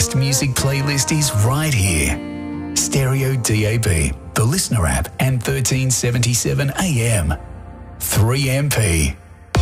best music playlist is right here. Stereo DAB, the Listener app, and 1377 AM. 3MP.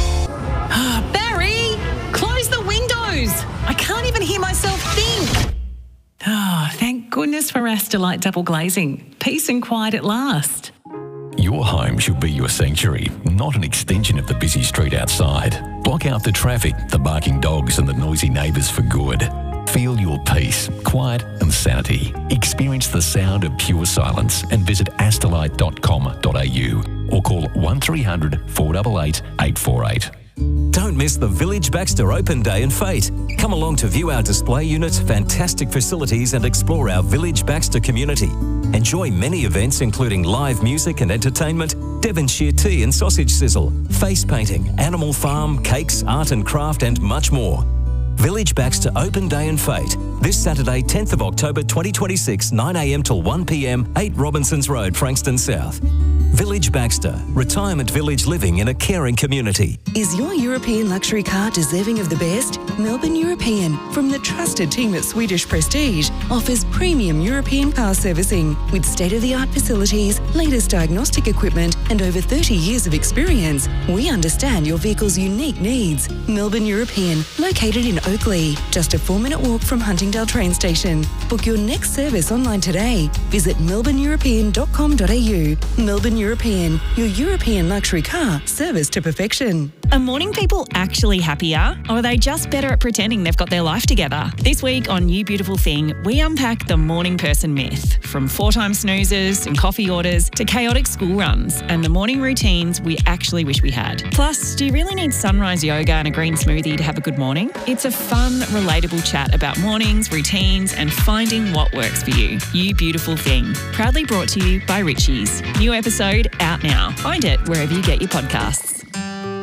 Barry, close the windows. I can't even hear myself think. Thank goodness for Astelite double glazing. Peace and quiet at last. Your home should be your sanctuary, not an extension of the busy street outside. Block out the traffic, the barking dogs and the noisy neighbours for good. Feel your peace, quiet and sanity. Experience the sound of pure silence and visit astelite.com.au or call 1300 488 848. Don't miss the Village Baxter Open Day and Fete. Come along to view our display units, fantastic facilities and explore our Village Baxter community. Enjoy many events including live music and entertainment, Devonshire tea and sausage sizzle, face painting, animal farm, cakes, art and craft and much more. Village Baxter Open Day and Fete. This Saturday, 10th of October 2026, 9am till 1pm, 8 Robinsons Road, Frankston South. Village Baxter, retirement village living in a caring community. Is your European luxury car deserving of the best? Melbourne European, from the trusted team at Swedish Prestige, offers premium European car servicing with state-of-the-art facilities, latest diagnostic equipment and over 30 years of experience. We understand your vehicle's unique needs. Melbourne European, located in Oakley, just a 4-minute walk from Huntingdale train station. Book your next service online today. Visit melbourneeuropean.com.au. Melbourne European, your European luxury car service to perfection. Are morning people actually happier, or are they just better at pretending they've got their life together? This week on You Beautiful Thing, we unpack the morning person myth, from 4-time snoozers and coffee orders to chaotic school runs and the morning routines we actually wish we had. Plus, do you really need sunrise yoga and a green smoothie to have a good morning? It's a fun, relatable chat about mornings, routines and finding what works for you. You Beautiful Thing, proudly brought to you by Ritchie's. New episode out now. Find it wherever you get your podcasts.